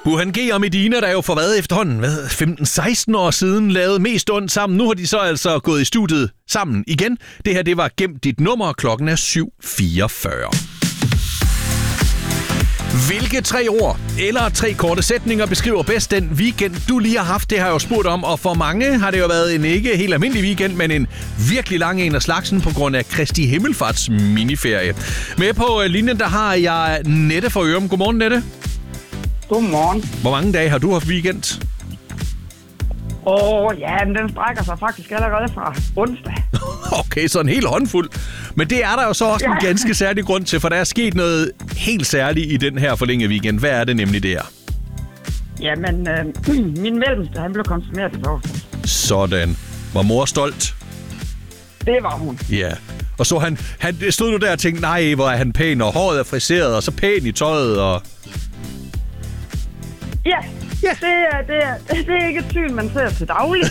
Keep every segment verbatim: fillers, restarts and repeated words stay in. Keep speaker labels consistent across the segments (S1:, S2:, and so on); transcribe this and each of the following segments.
S1: Burhan G og Medina, der jo for hvad efterhånden, hvad, femten seksten år siden, lavede mest ondt sammen. Nu har de så altså gået i studiet sammen igen. Det her, det var Gemt dit nummer, og klokken er syv fireogfyrre. Hvilke tre ord eller tre korte sætninger beskriver bedst den weekend, du lige har haft? Det har jeg jo spurgt om, og for mange har det jo været en ikke helt almindelig weekend, men en virkelig lang en af slagsen på grund af Kristi Himmelfarts miniferie. Med på linjen, der har jeg Nette fra Ørum. Godmorgen, Nette.
S2: Godmorgen.
S1: Hvor mange dage har du haft weekend?
S2: Åh, oh, ja, men den strækker sig faktisk allerede fra onsdag.
S1: Okay, så en hel håndfuld. Men det er der jo så også ja. en ganske særlig grund til, for der er sket noget helt særligt i den her forlængede weekend. Hvad er det nemlig der?
S2: Jamen, øh, min mellemste, han blev konfirmeret i torsdag.
S1: Sådan. Var mor stolt?
S2: Det var hun.
S1: Ja. Og så han, han stod nu der og tænkte, nej, hvor er han pæn, og håret er friseret, og så pæn i tøjet, og...
S2: Ja, ja. Det, er, det, er, det er ikke et syn, man ser til daglig.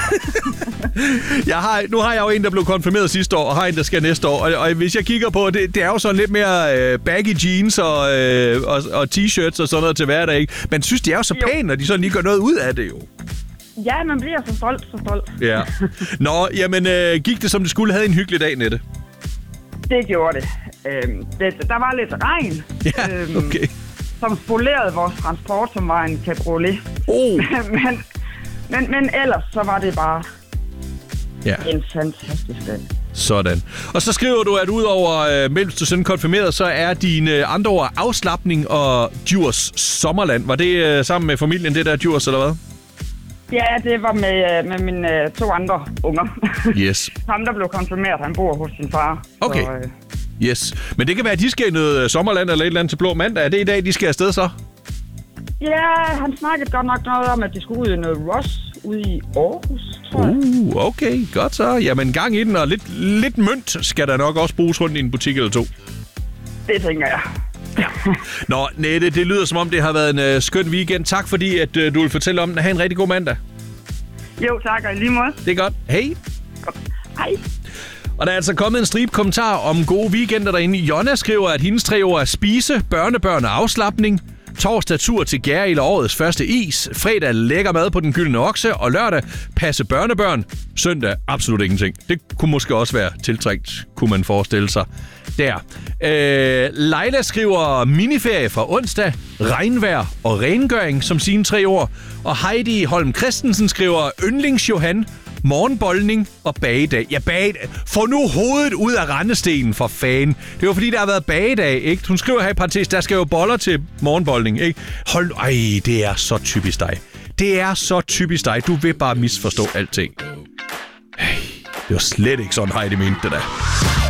S1: jeg har, nu har jeg jo en, der blev konfirmeret sidste år, og har en, der skal næste år. Og, og hvis jeg kigger på, det, det er jo sådan lidt mere øh, baggy jeans og, øh, og, og t-shirts og sådan noget til hverdag, ikke? Men synes, de er jo så pæne, når de sådan lige gør noget ud af det jo.
S2: Ja, man bliver så stolt, så stolt.
S1: Ja. Nå, jamen øh, gik det som det skulle? Havde en hyggelig dag, Nette?
S2: Det gjorde det. Øhm, det der var lidt regn.
S1: Ja,
S2: øhm,
S1: okay.
S2: Som spolerede vores transport, som var en cabriolet.
S1: Oh.
S2: men, men, men ellers så var det bare
S1: ja.
S2: en fantastisk dag.
S1: Sådan. Og så skriver du, at udover øh, mens du sådan konfirmeret, så er dine øh, andre ord afslapning og Djurs Sommerland. Var det øh, sammen med familien, det der Djurs, eller hvad?
S2: Ja, det var med, med mine øh, to andre unger.
S1: Yes.
S2: Ham, der blev konfirmeret, han bor hos sin far.
S1: Okay. Så, øh... Yes. Men det kan være, at de skal i noget sommerland eller et eller andet til Blå Mandag. Er det i dag, de skal afsted så?
S2: Ja, han snakkede godt nok noget om, at de skulle ud i noget Ross ude i Aarhus, tror jeg.
S1: Uh, okay. Godt så. Jamen, gang i den, og lidt, lidt mønt skal der nok også bruges rundt i en butik eller to.
S2: Det tænker jeg.
S1: Ja. Nå, Nette, det lyder som om, det har været en uh, skøn weekend. Tak fordi, at uh, du vil fortælle om den. Ha' en rigtig god mandag.
S2: Jo, tak, og i lige måde.
S1: Det er godt. Hej.
S2: Godt. Hej.
S1: Og der er altså kommet en stribe kommentar om gode weekender derinde. Jonna skriver, at hendes tre ord er spise, børnebørn og afslapning. Torsdag tur til Gæril og årets første is. Fredag lækker mad på den gyldne okse. Og lørdag passe børnebørn. Søndag absolut ingenting. Det kunne måske også være tiltrængt, kunne man forestille sig. Der. Øh, Leila skriver miniferie fra onsdag, regnvejr og rengøring som sine tre ord. Og Heidi Holm Christensen skriver yndlingsjohan, morgenboldning og bagedag. Ja, bagedag. Få nu hovedet ud af rendestenen for fan. Det var fordi, der har været bagedag, ikke? Hun skriver her i parentes, der skal jo boller til morgenboldning, ikke? Hold Ej, det er så typisk dig. Det er så typisk dig. Du vil bare misforstå alting. Hey, det var slet ikke sådan, Heidi mente det der.